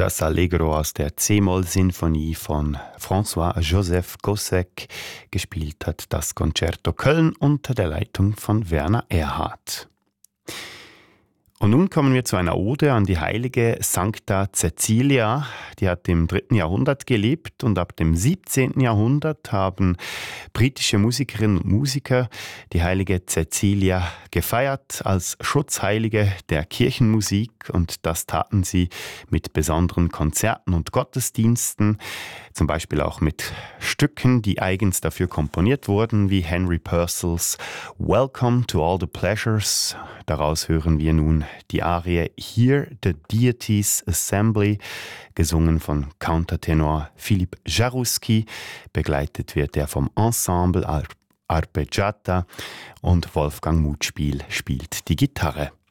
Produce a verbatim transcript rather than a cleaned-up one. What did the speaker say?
Das Allegro aus der C-Moll-Sinfonie von François-Joseph Gossec. Gespielt hat das Concerto Köln unter der Leitung von Werner Erhardt. Und nun kommen wir zu einer Ode an die heilige Sancta Cecilia. Die hat im dritten Jahrhundert gelebt und ab dem siebzehnten Jahrhundert haben britische Musikerinnen und Musiker die heilige Cecilia gefeiert als Schutzheilige der Kirchenmusik, und das taten sie mit besonderen Konzerten und Gottesdiensten, zum Beispiel auch mit Stücken, die eigens dafür komponiert wurden, wie Henry Purcells Welcome to All the Pleasures. Daraus hören wir nun die Arie Hear the Deities Assembly, gesungen von Countertenor Philipp Jaruski. Begleitet wird er vom Ensemble Arpeggiata und Wolfgang Mutspiel spielt die Gitarre.